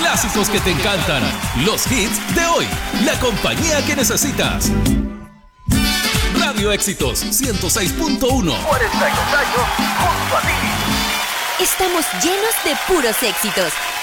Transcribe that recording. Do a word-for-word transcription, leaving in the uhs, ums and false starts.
clásicos que te encantan, los hits de hoy, la compañía que necesitas. Radio Éxitos ciento seis punto uno. cuarenta y dos años junto a ti. Estamos llenos de puros éxitos